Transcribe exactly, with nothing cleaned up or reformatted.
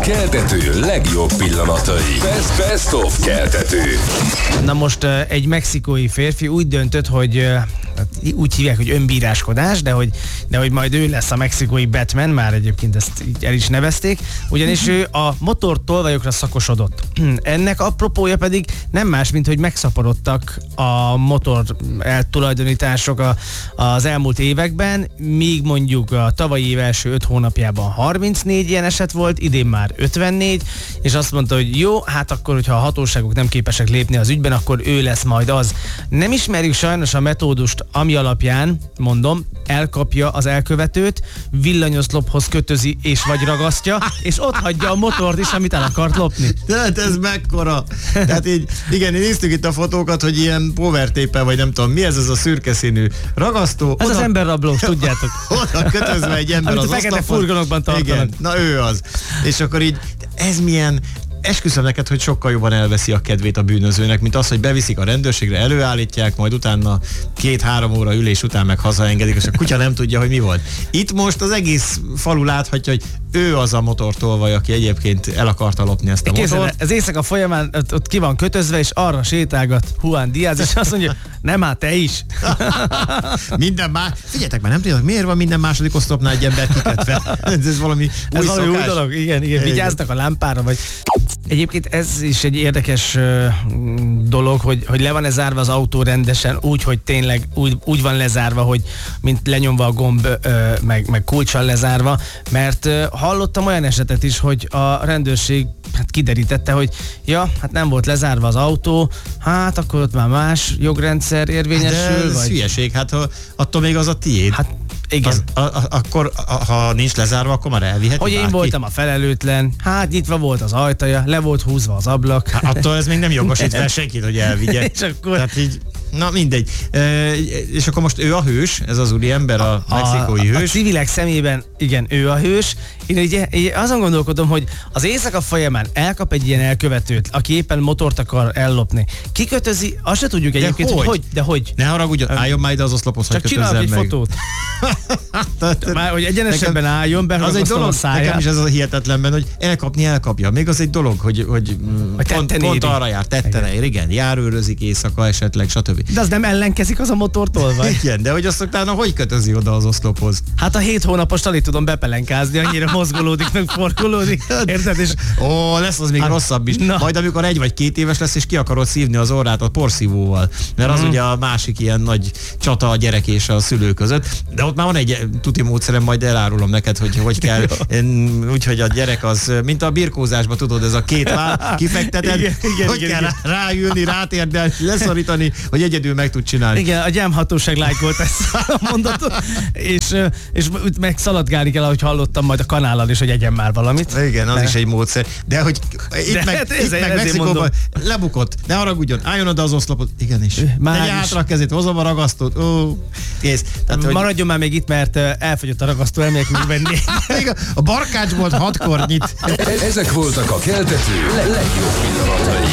keltető legjobb pillanatai. Best, best of keltető. Na most egy mexikói férfi úgy döntött, hogy úgy hívják, hogy önbíráskodás, de hogy, de hogy majd ő lesz a mexikói Batman, már egyébként ezt így el is nevezték, ugyanis ő a motortolvajokra szakosodott. Ennek apropója pedig nem más, mint hogy megszaporodtak a motor eltulajdonítások a, az elmúlt években, míg mondjuk a tavalyi év első öt hónapjában harmincnégy ilyen eset volt, idén már ötvennégy, és azt mondta, hogy jó, hát akkor, hogyha a hatóságok nem képesek lépni az ügyben, akkor ő lesz majd az. Nem ismerjük sajnos a metódust, ami alapján, mondom, elkapja az elkövetőt, villanyoszlophoz kötözi és vagy ragasztja, és ott hagyja a motort is, amit el akart lopni. Tehát ez mekkora. Tehát így, igen, néztük itt a fotókat, hogy ilyen power tape-el, vagy nem tudom, mi ez az a szürke színű ragasztó. Ez oda, az emberrabló, tudjátok. Oda kötözve egy ember amit az a fekete oszlopon. furgonokban tartanak. Igen, na ő az. És akkor így, ez milyen... Esküszöm neked, hogy sokkal jobban elveszi a kedvét a bűnözőnek, mint az, hogy beviszik a rendőrségre, előállítják, majd utána két-három óra ülés után meg hazaengedik, és a kutya nem tudja, hogy mi volt. Itt most az egész falu láthatja, hogy ő az a motortolvaj, aki egyébként el akarta lopni ezt a Kézzel, motort. az éjszaka folyamán ott, ott ki van kötözve, és arra sétálgat Juan Diaz, és azt mondja, nem, hát te is. Minden más. Figyeljetek már, nem tudjátok, miért van minden második oszlopnál egy ember kikötve? Ez valami Ez új valami új szokás. dolog, igen, igen, vigyáztak a lámpára, vagy... Egyébként ez is egy érdekes uh, dolog, hogy, hogy le van-e zárva az autó rendesen, úgy, hogy tényleg úgy, úgy van lezárva, hogy mint lenyomva a gomb, uh, meg, meg kulccsal lezárva, mert uh, hallottam olyan esetet is, hogy a rendőrség hát kiderítette, hogy ja, hát nem volt lezárva az autó, hát akkor ott már más jogrendszer érvényesül, De ez vagy... hülyeség, hát ha, attól még az a tiéd. Hát igen. Az, a, a, akkor, a, ha nincs lezárva, akkor már elviheti Hogy én bárki. voltam a felelőtlen, hát nyitva volt az ajtaja, le volt húzva az ablak. Hát attól ez még nem jogosít fel senkit, hogy elvigye. És akkor... Tehát így, na mindegy. E, és akkor most ő a hős, ez az úri ember, a, a mexikói a, hős. A civilek szemében, igen, ő a hős. Én ugye, ugye azon gondolkodom, hogy az éjszaka folyamán elkap egy ilyen elkövetőt, aki éppen motort akar ellopni. Kikötözi, azt se tudjuk egyébként, hogy? hogy hogy, de hogy. Ne haragudjon, álljon már ide az oszlophoz, hogy Csak csinálok egy meg. fotót. Már, hogy egyenesebben álljon, Az egy beragasztom dolog, a száját. nekem is ez a hihetetlenben, hogy elkapni elkapja. Még az egy dolog, hogy, hogy pont, pont arra jár, tetten ér, igen, járőrözik éjszaka esetleg, stb. De az nem ellenkezik az a motortolvaj. Igen, de hogy azt utána hogy kötözi oda az oszlophoz? Hát a hét hónapos alig tudom bepelenkázni, annyira mozgolódik, meg forgolódik. Érted? És Ó, lesz az még hát, rosszabb is. na. Majd amikor egy vagy két éves lesz, és ki akarod szívni az orrát a porszívóval. Mert az Mhm. ugye a másik ilyen nagy csata a gyerek és a szülő között. De ott már van egy tuti módszerem, majd elárulom neked, hogy hogy kell. Úgyhogy a gyerek az, mint a birkózásban, tudod, ez a két váll, kifekteted, Igen, igen, hogy igen, kell igen. ráülni, rátérdelni, leszorítani, hogy egyedül meg tud csinálni. igen, a gyámhatóság lájkolt ezt a mondatot, és, és meg szaladgálni kell, ahogy hallottam majd a kanállal is, hogy egyen már valamit. Igen, az De- is egy módszer. De hogy itt De meg, hát itt ezért- meg ezért Mexikóban mondom. lebukott, ne haragudjon, álljon oda az oszlopot. Igenis. Már Tegye is. hátra a kezét, hozom a ragasztót. Ó, kész. Tehát, hogy Maradjon már még itt, mert ö, elfogyott a ragasztó, elmegyek még venni. még a, a barkácsbolt hatkor nyit. Ezek voltak a keltető legjobb pillanatai.